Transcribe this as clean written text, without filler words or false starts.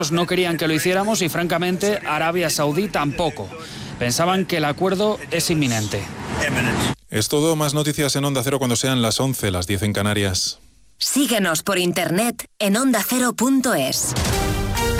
No querían que lo hiciéramos y francamente Arabia Saudí tampoco. Pensaban que el acuerdo es inminente. Es todo, más noticias en Onda Cero cuando sean las 11, las 10 en Canarias. Síguenos por internet en ondacero.es.